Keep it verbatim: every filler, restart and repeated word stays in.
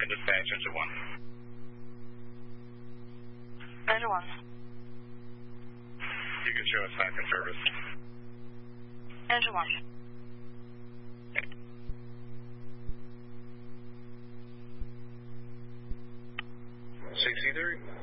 Falcon dispatch, engine one. Engine one. You can show us Falcon service. Engine one. sixty-three.